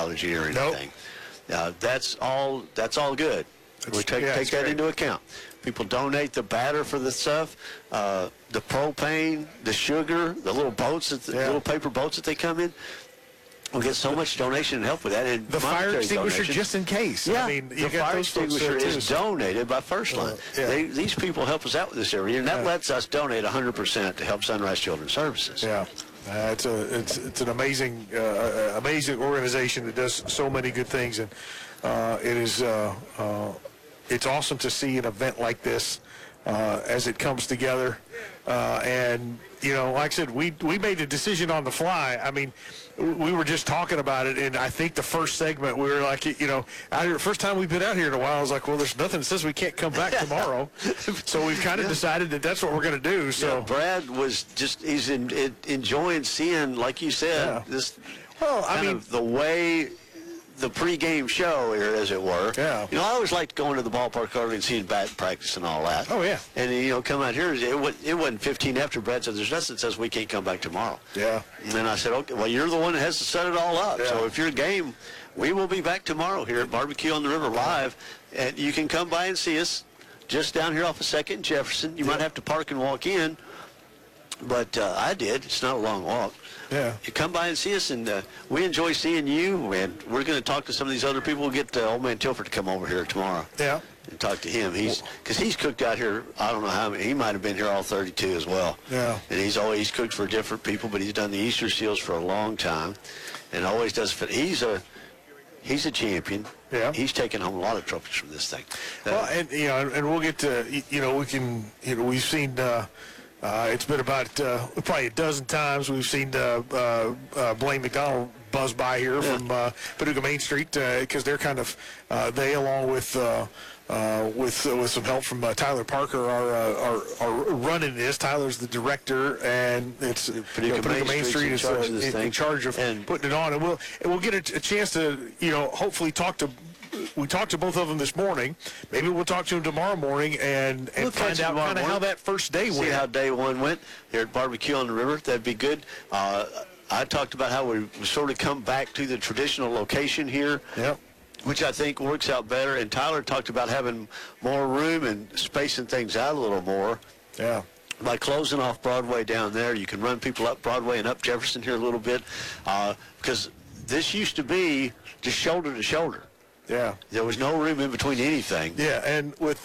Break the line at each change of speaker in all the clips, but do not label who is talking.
allergy or anything. That's all good. We take that into account. People donate the batter for the stuff, the propane, the sugar, the little boats, little paper boats that they come in. We get so much donation and help with that. And
the fire extinguisher just in case.
Yeah,
I mean,
the fire extinguisher is donated by First Line. These people help us out with this every year, and that lets us donate 100% to help Sunrise Children's Services.
Yeah. It's an amazing organization that does so many good things, and it's awesome to see an event like this as it comes together. And like I said, we made a decision on the fly. I mean, we were just talking about it, and I think the first segment we were like, out here, first time we've been out here in a while, I was like, well, there's nothing that says we can't come back tomorrow. So we've kind of decided that that's what we're going to do. So
Brad was he's enjoying seeing, like you said, this.
Well, I mean,
the way the pregame show here, as it were.
Yeah.
I always liked going to the ballpark early and seeing batting practice and all that.
Oh, yeah.
And, come out here, it wasn't 15 after. Brad said, there's nothing that says we can't come back tomorrow.
Yeah.
And then I said, okay, well, you're the one that has to set it all up.
Yeah.
So if you're game, we will be back tomorrow here at Barbecue on the River live. And you can come by and see us just down here off of 2nd and Jefferson. You might have to park and walk in. But I did. It's not a long walk.
Yeah.
You come by and see us, and we enjoy seeing you. And we're going to talk to some of these other people. We'll get old man Tilford to come over here tomorrow.
Yeah.
And talk to him. Because he's cooked out here, I don't know how many. He might have been here all 32 as well.
Yeah.
And he's always cooked for different people, but he's done the Easter seals for a long time, and always does. He's a champion.
Yeah.
He's taken home a lot of trophies from this thing.
Well, and and we'll get to we can we've seen. It's been about probably a dozen times we've seen Blaine McDonald buzz by here from Paducah Main Street because they're kind of they, along with some help from Tyler Parker, are running this. Tyler's the director, and it's Paducah Main Street is in charge of putting it on. And we'll get a chance to hopefully talk to. We talked to both of them this morning. Maybe we'll talk to them tomorrow morning and find out kind of how that first day went.
See how day one went here at Barbecue on the River. That'd be good. I talked about how we sort of come back to the traditional location here.
Yep.
Which I think works out better. And Tyler talked about having more room and spacing things out a little more.
Yeah.
By closing off Broadway down there, you can run people up Broadway and up Jefferson here a little bit. Because this used to be just shoulder to shoulder.
Yeah.
There was no room in between anything.
Yeah, and with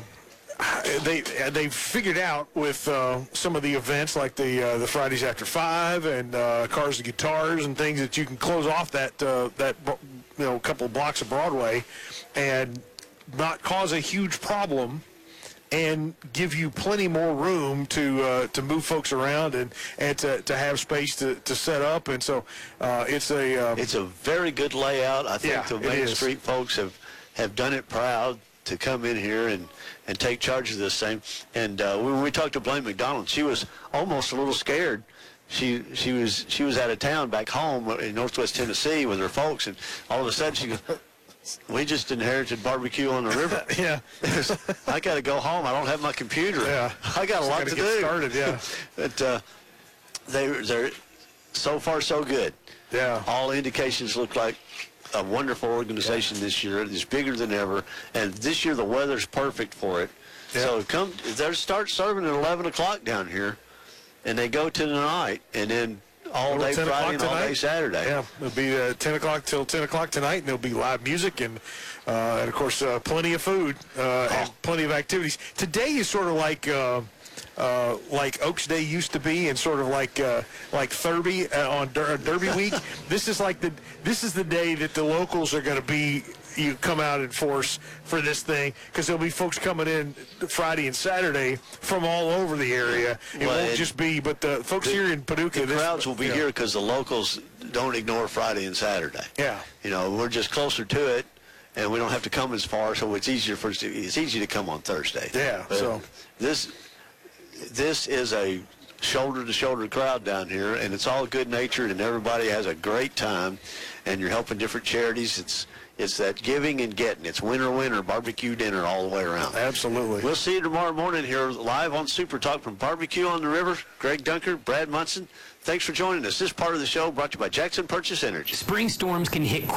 they figured out with some of the events like the Fridays After 5 and Cars and Guitars and things that you can close off that couple of blocks of Broadway and not cause a huge problem and give you plenty more room to move folks around and to have space to set up. And so it's a
very good layout. I think the Main Street folks have done it proud to come in here and take charge of this thing. And when we talked to Blaine McDonald, she was almost a little scared. She was out of town back home in Northwest Tennessee with her folks, and all of a sudden she goes, we just inherited Barbecue on the River.
Yeah.
I got to go home. I don't have my computer.
Yeah.
I got a lot to do.
Started, yeah.
But they're so far so good.
Yeah.
All indications look like a wonderful organization this year. It's bigger than ever, and this year the weather's perfect for it. Yeah. So they start serving at 11 o'clock down here, and they go to the night, and then all day Friday and all day Saturday.
Yeah, it'll be 10 o'clock till 10 o'clock tonight, and there'll be live music and of course, plenty of food and plenty of activities. Today is sort of like Oaks Day used to be, and sort of like Thurby on Derby Week. This is the day that the locals are going to be. You come out in force for this thing because there'll be folks coming in Friday and Saturday from all over the area. It won't just be, but the folks here in Paducah.
The crowds will be here because the locals don't ignore Friday and Saturday.
Yeah.
We're just closer to it, and we don't have to come as far, so it's easier it's easy to come on Thursday.
Yeah.
But
so
this is a shoulder-to-shoulder crowd down here, and it's all good-natured, and everybody has a great time, and you're helping different charities. It's that giving and getting. It's winter barbecue dinner all the way around.
Absolutely.
We'll see you tomorrow morning here live on Super Talk from Barbecue on the River. Greg Dunker, Brad Munson, thanks for joining us. This part of the show brought to you by Jackson Purchase Energy.
Spring storms can hit